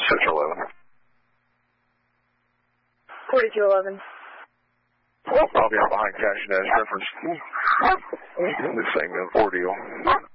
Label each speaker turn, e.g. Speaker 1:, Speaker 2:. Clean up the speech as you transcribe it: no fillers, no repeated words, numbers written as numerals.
Speaker 1: 611.
Speaker 2: 4211.
Speaker 1: I'll be out behind cash as reference. The same ordeal.